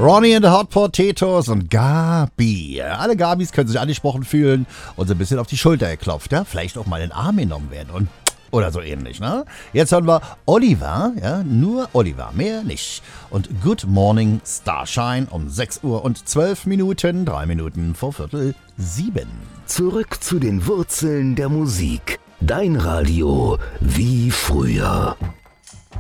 Ronnie and the Hot Potatoes und Gabi. Alle Gabis können sich angesprochen fühlen und so ein bisschen auf die Schulter geklopft. Ja? Vielleicht auch mal in den Arm genommen werden und oder so ähnlich. Ne? Jetzt hören wir Oliver, ja? Nur Oliver, mehr nicht. Und Good Morning Starshine um 6 Uhr und 12 Minuten, 3 Minuten vor 6:15. Zurück zu den Wurzeln der Musik. Dein Radio wie früher.